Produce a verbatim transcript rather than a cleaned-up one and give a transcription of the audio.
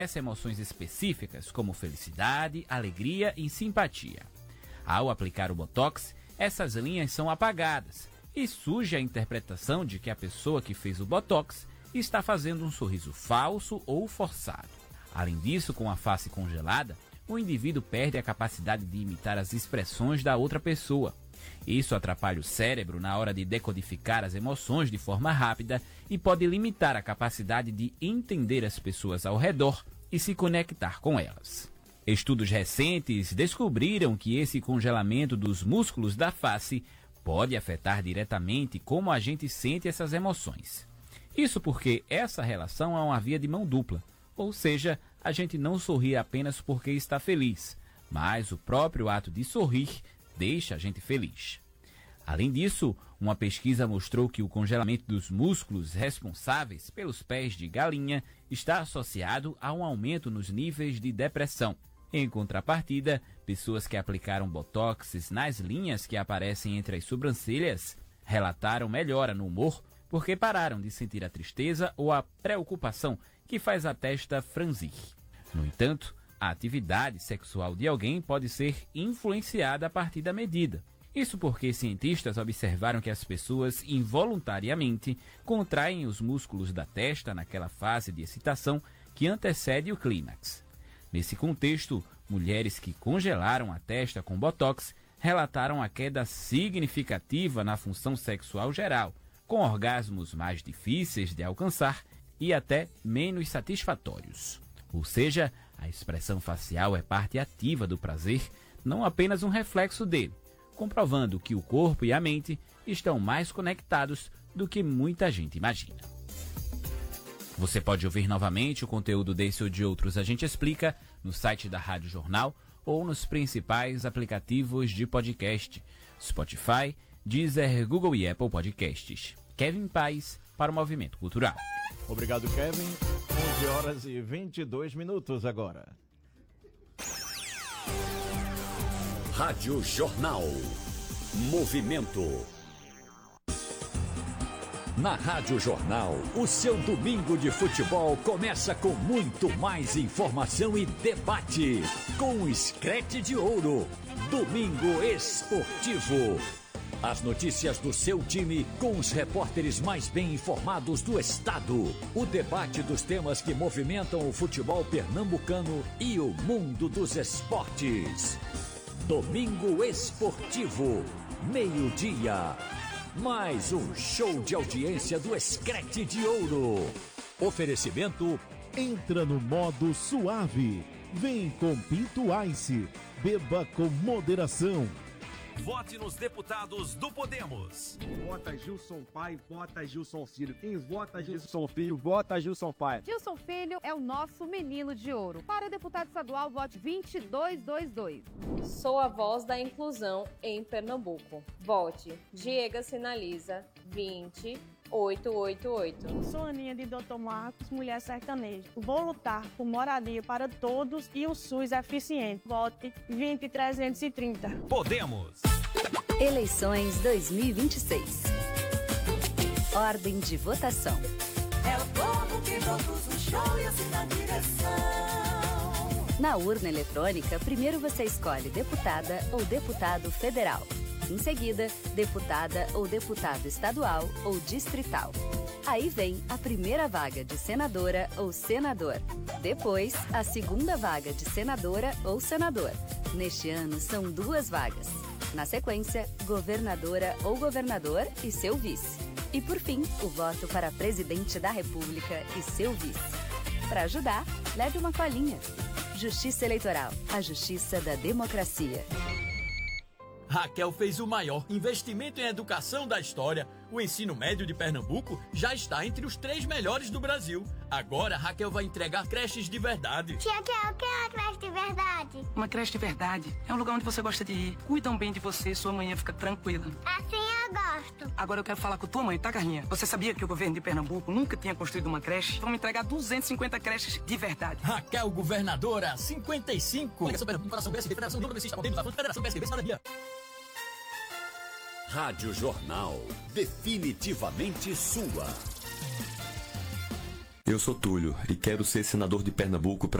expressa emoções específicas como felicidade, alegria e simpatia. Ao aplicar o Botox, essas linhas são apagadas e surge a interpretação de que a pessoa que fez o Botox está fazendo um sorriso falso ou forçado. Além disso, com a face congelada, o indivíduo perde a capacidade de imitar as expressões da outra pessoa. Isso atrapalha o cérebro na hora de decodificar as emoções de forma rápida e pode limitar a capacidade de entender as pessoas ao redor e se conectar com elas. Estudos recentes descobriram que esse congelamento dos músculos da face pode afetar diretamente como a gente sente essas emoções. Isso porque essa relação é uma via de mão dupla, ou seja, a gente não sorri apenas porque está feliz, mas o próprio ato de sorrir deixa a gente feliz. Além disso, uma pesquisa mostrou que o congelamento dos músculos responsáveis pelos pés de galinha está associado a um aumento nos níveis de depressão. Em contrapartida, pessoas que aplicaram botox nas linhas que aparecem entre as sobrancelhas relataram melhora no humor porque pararam de sentir a tristeza ou a preocupação que faz a testa franzir. No entanto, a atividade sexual de alguém pode ser influenciada a partir da medida. Isso porque cientistas observaram que as pessoas involuntariamente contraem os músculos da testa naquela fase de excitação que antecede o clímax. Nesse contexto, mulheres que congelaram a testa com botox relataram a queda significativa na função sexual geral, com orgasmos mais difíceis de alcançar e até menos satisfatórios. Ou seja, a expressão facial é parte ativa do prazer, não apenas um reflexo dele, comprovando que o corpo e a mente estão mais conectados do que muita gente imagina. Você pode ouvir novamente o conteúdo desse ou de outros A Gente Explica no site da Rádio Jornal ou nos principais aplicativos de podcast, Spotify, Deezer, Google e Apple Podcasts. Kevin Paes para o Movimento Cultural. Obrigado, Kevin. onze horas e vinte e dois minutos agora. Rádio Jornal. Movimento. Na Rádio Jornal, o seu domingo de futebol começa com muito mais informação e debate. Com o Screte de Ouro. Domingo Esportivo. As notícias do seu time com os repórteres mais bem informados do estado. O debate dos temas que movimentam o futebol pernambucano e o mundo dos esportes. Domingo Esportivo, meio-dia. Mais um show de audiência do Screte de Ouro. Oferecimento. Entra no modo suave. Vem com Pinto Ice. Beba com moderação. Vote nos deputados do Podemos. Vota Gilson Pai, vota Gilson Filho. Quem vota Gilson Filho, vota Gilson Pai. Gilson Filho é o nosso menino de ouro. Para deputado estadual, vote vinte e dois vinte e dois. Sou a voz da inclusão em Pernambuco. Vote Diego Sinaliza vinte oito oito oito. Sou Aninha de doutor Marcos, mulher sertaneja. Vou lutar por moradia para todos e o SUS eficiente. Vote vinte trezentos e trinta. Podemos. Eleições dois mil e vinte e seis. Ordem de votação. É o povo que produz o show e assina a direção. Na urna eletrônica, primeiro você escolhe deputada ou deputado federal. Em seguida, deputada ou deputado estadual ou distrital. Aí vem a primeira vaga de senadora ou senador. Depois, a segunda vaga de senadora ou senador. Neste ano, são duas vagas. Na sequência, governadora ou governador e seu vice. E por fim, o voto para presidente da República e seu vice. Para ajudar, leve uma colinha. Justiça Eleitoral, a justiça da democracia. Raquel fez o maior investimento em educação da história. O ensino médio de Pernambuco já está entre os três melhores do Brasil. Agora, Raquel vai entregar creches de verdade. Tia Kel, o que é uma creche de verdade? Uma creche de verdade é um lugar onde você gosta de ir. Cuidam bem de você, sua manhã fica tranquila. Assim eu gosto. Agora eu quero falar com tua mãe, tá, Carlinha? Você sabia que o governo de Pernambuco nunca tinha construído uma creche? Vamos entregar duzentas e cinquenta creches de verdade. Raquel, governadora, cinquenta e cinco. Federação Pernambuco, Federação B S B, Federação União Progressista, Federação B S B, Cidadania. Rádio Jornal, definitivamente sua. Eu sou Túlio e quero ser senador de Pernambuco para